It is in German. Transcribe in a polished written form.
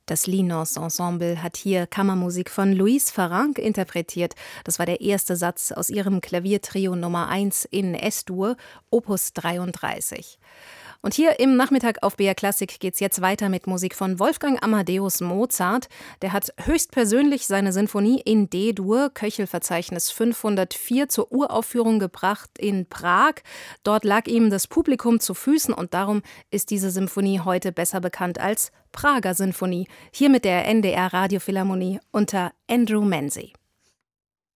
Das Linos Ensemble hat hier Kammermusik von Louise Farrenc interpretiert. Das war der erste Satz aus ihrem Klaviertrio Nummer 1 in S-Dur, Opus 33. Und hier im Nachmittag auf BR Klassik geht's jetzt weiter mit Musik von Wolfgang Amadeus Mozart. Der hat höchstpersönlich seine Sinfonie in D-Dur, Köchelverzeichnis 504, zur Uraufführung gebracht in Prag. Dort lag ihm das Publikum zu Füßen und darum ist diese Symphonie heute besser bekannt als Prager Sinfonie. Hier mit der NDR Radiophilharmonie unter Andrew Manzi.